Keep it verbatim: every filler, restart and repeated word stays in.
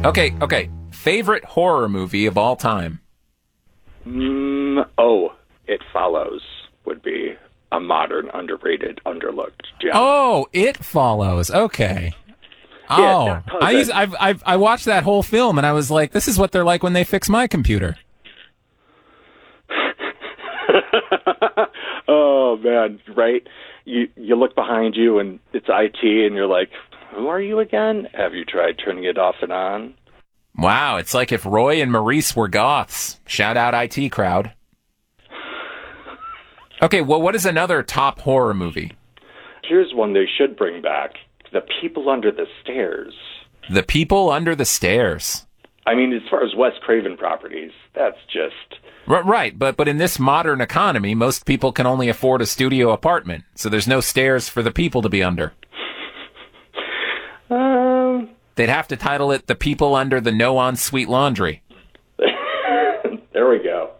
Okay, okay. Favorite horror movie of all time? Mm, oh, It Follows would be a modern, underrated, underlooked gem. Oh, It Follows. Okay. Yeah, Oh, I used, I've, I've, I watched that whole film, and I was like, this is what they're like when they fix my computer. Oh, man, right? You you look behind you, and it's I T, and you're like, who are you again? Have you tried turning it off and on? Wow, it's like if Roy and Maurice were goths. Shout out I T crowd. Okay, well, what is another top horror movie? Here's one they should bring back. The People Under the Stairs. The People Under the Stairs. I mean, as far as Wes Craven properties, that's just... R- right, but but in this modern economy, most people can only afford a studio apartment, so there's no stairs for the people to be under. Um... They'd have to title it The People Under the No Ensuite Laundry. There we go.